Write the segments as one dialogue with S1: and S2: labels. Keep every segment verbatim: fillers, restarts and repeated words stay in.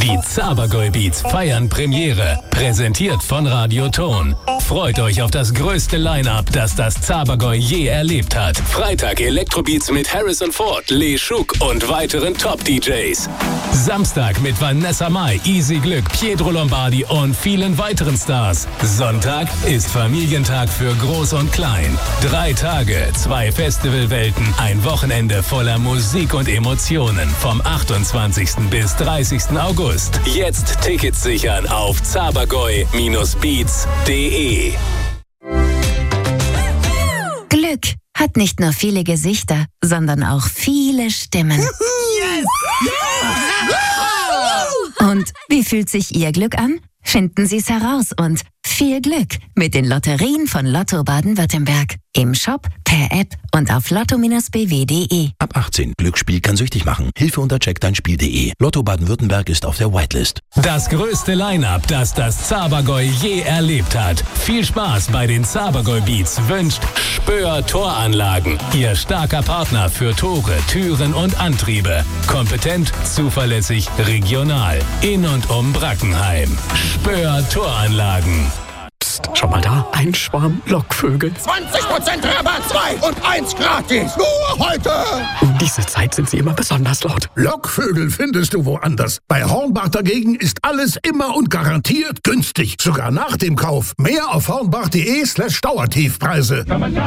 S1: Die Zabergäu Beats feiern Premiere. Präsentiert von Radioton. Freut euch auf das größte Line-Up, das das Zabergäu je erlebt hat. Freitag Elektrobeats mit Harrison Ford, Lee Schuk und weiteren Top-D Js. Samstag mit Vanessa Mai, Easy Glück, Pietro Lombardi und vielen weiteren Stars. Sonntag ist Familientag für Groß und Klein. Drei Tage, zwei Festivalwelten, ein Wochenende voller Musik und Emotionen. Vom achtundzwanzigsten bis dreißigsten August. Jetzt Tickets sichern auf zabergäu Bindestrich beats Punkt de.
S2: Glück hat nicht nur viele Gesichter, sondern auch viele Stimmen.
S3: Yes!
S2: Und wie fühlt sich Ihr Glück an? Finden Sie es heraus und viel Glück mit den Lotterien von Lotto Baden-Württemberg. Im Shop, per App und auf lotto Bindestrich b w Punkt de.
S4: Ab achtzehn. Glücksspiel kann süchtig machen. Hilfe unter check dein spiel Punkt de. Lotto Baden-Württemberg ist auf der Whitelist.
S1: Das größte Line-Up, das das Zabergäu je erlebt hat. Viel Spaß bei den Zabergäu Beats wünscht Spöer Toranlagen. Ihr starker Partner für Tore, Türen und Antriebe. Kompetent, zuverlässig, regional. In und um Brackenheim. Spöer Toranlagen.
S3: Psst, schau mal da, ein Schwarm Lockvögel.
S5: zwanzig Prozent Rabatt, zwei und eins gratis. Nur heute.
S3: Um diese Zeit sind sie immer besonders laut.
S5: Lockvögel findest du woanders. Bei Hornbach dagegen ist alles immer und garantiert günstig. Sogar nach dem Kauf. Mehr auf hornbach Punkt de slash Dauertiefpreise.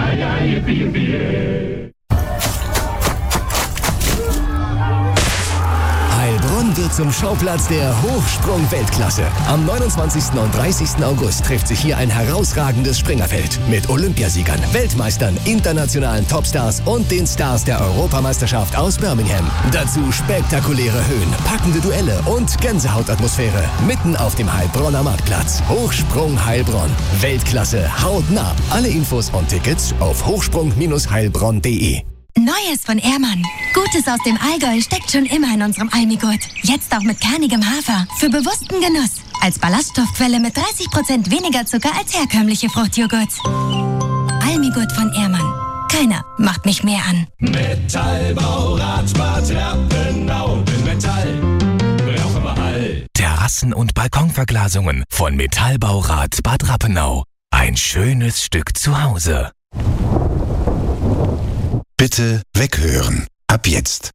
S6: Heilbronn wird zum Schauplatz der Hochsprung-Weltklasse. Am neunundzwanzigsten und dreißigsten August trifft sich hier ein herausragendes Springerfeld mit Olympiasiegern, Weltmeistern, internationalen Topstars und den Stars der Europameisterschaft aus Birmingham. Dazu spektakuläre Höhen, packende Duelle und Gänsehautatmosphäre mitten auf dem Heilbronner Marktplatz. Hochsprung Heilbronn. Weltklasse hautnah. Alle Infos und Tickets auf hochsprung Bindestrich heilbronn Punkt de.
S7: Neues von Ehrmann. Gutes aus dem Allgäu steckt schon immer in unserem Almigurt. Jetzt auch mit kernigem Hafer. Für bewussten Genuss. Als Ballaststoffquelle mit dreißig Prozent weniger Zucker als herkömmliche Fruchtjoghurt. Almigurt von Ehrmann. Keiner macht mich mehr an.
S8: Metallbau, Radspart, Rappenau. Metall brauchen wir all.
S9: Terrassen- und Balkonverglasungen von Metallbaurat Bad Rappenau. Ein schönes Stück zu Hause.
S10: Bitte weghören. Ab jetzt.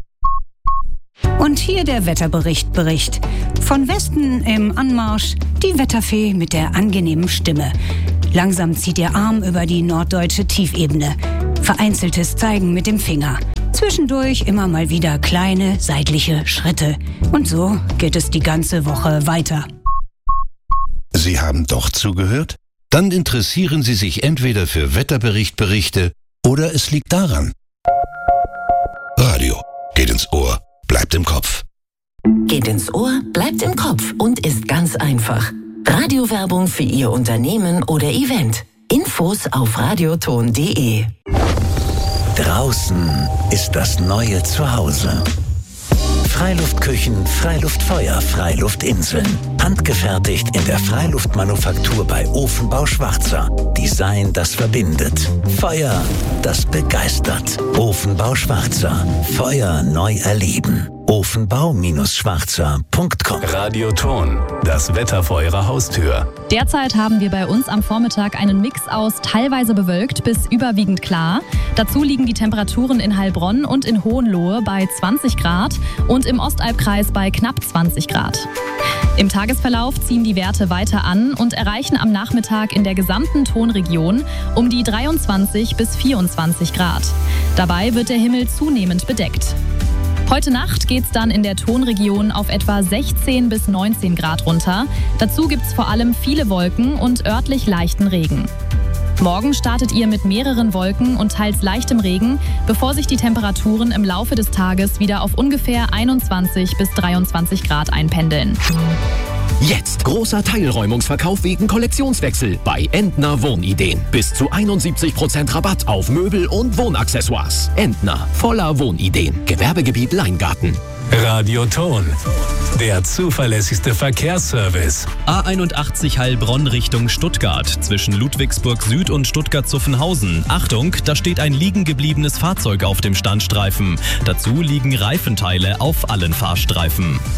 S11: Und hier der Wetterbericht Bericht. Von Westen im Anmarsch die Wetterfee mit der angenehmen Stimme. Langsam zieht ihr Arm über die norddeutsche Tiefebene. Vereinzeltes Zeigen mit dem Finger. Zwischendurch immer mal wieder kleine seitliche Schritte. Und so geht es die ganze Woche weiter.
S10: Sie haben doch zugehört? Dann interessieren Sie sich entweder für Wetterberichtberichte oder es liegt daran. Radio geht ins Ohr, bleibt im Kopf.
S2: Geht ins Ohr, bleibt im Kopf und ist ganz einfach. Radiowerbung für Ihr Unternehmen oder Event. Infos auf radioton Punkt de.
S12: Draußen ist das neue Zuhause. Freiluftküchen, Freiluftfeuer, Freiluftinseln. Handgefertigt in der Freiluftmanufaktur bei Ofenbau Schwarzer. Design, das verbindet. Feuer, das begeistert. Ofenbau Schwarzer. Feuer neu erleben. ofenbau Schwarzer Punkt com.
S1: Radioton, das Wetter vor Ihrer Haustür.
S13: Derzeit haben wir bei uns am Vormittag einen Mix aus teilweise bewölkt bis überwiegend klar. Dazu liegen die Temperaturen in Heilbronn und in Hohenlohe bei zwanzig Grad und im Ostalbkreis bei knapp zwanzig Grad. Im Tagesverlauf ziehen die Werte weiter an und erreichen am Nachmittag in der gesamten Tonregion um die dreiundzwanzig bis vierundzwanzig Grad. Dabei wird der Himmel zunehmend bedeckt. Heute Nacht geht's dann in der Tonregion auf etwa sechzehn bis neunzehn Grad runter. Dazu gibt's vor allem viele Wolken und örtlich leichten Regen. Morgen startet ihr mit mehreren Wolken und teils leichtem Regen, bevor sich die Temperaturen im Laufe des Tages wieder auf ungefähr einundzwanzig bis dreiundzwanzig Grad einpendeln.
S14: Jetzt großer Teilräumungsverkauf wegen Kollektionswechsel bei Entner Wohnideen. Bis zu einundsiebzig Prozent Rabatt auf Möbel und Wohnaccessoires. Entner, voller Wohnideen. Gewerbegebiet Leingarten.
S1: Radioton, der zuverlässigste Verkehrsservice.
S15: A einundachtzig Heilbronn Richtung Stuttgart, zwischen Ludwigsburg Süd und Stuttgart-Zuffenhausen. Achtung, da steht ein liegen gebliebenes Fahrzeug auf dem Standstreifen. Dazu liegen Reifenteile auf allen Fahrstreifen.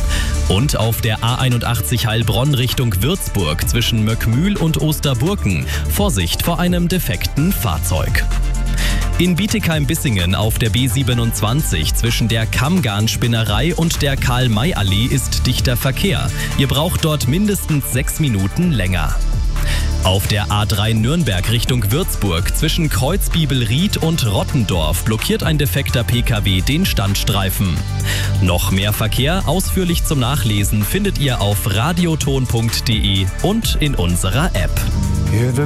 S15: Und auf der A einundachtzig Heilbronn Richtung Würzburg zwischen Möckmühl und Osterburken. Vorsicht vor einem defekten Fahrzeug. In Bietigheim-Bissingen auf der B siebenundzwanzig zwischen der Kammgarn-Spinnerei und der Karl-May-Allee ist dichter Verkehr. Ihr braucht dort mindestens sechs Minuten länger. Auf der A drei Nürnberg Richtung Würzburg zwischen Kreuzbibelried und Rottendorf blockiert ein defekter P K W den Standstreifen. Noch mehr Verkehr ausführlich zum Nachlesen findet ihr auf radioton punkt de und in unserer App.